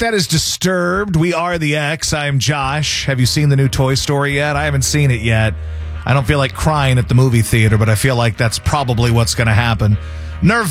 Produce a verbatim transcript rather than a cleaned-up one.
That is Disturbed. We are the X. I'm Josh. Have you seen the new Toy Story yet? I haven't seen it yet. I don't feel like crying at the movie theater, but I feel like that's probably what's going to happen. Nirvana.